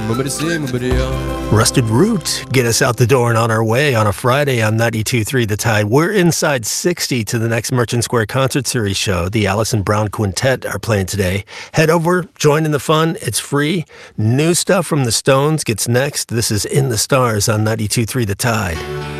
Rusted Root get us out the door and on our way on a Friday on 92.3 The Tide. We're inside 60 to the next Merchant Square Concert Series show. The Alison Brown Quintet are playing today. Head over, join in the fun. It's free. New stuff from the Stones gets next. This is In the Stars on 92.3 The Tide.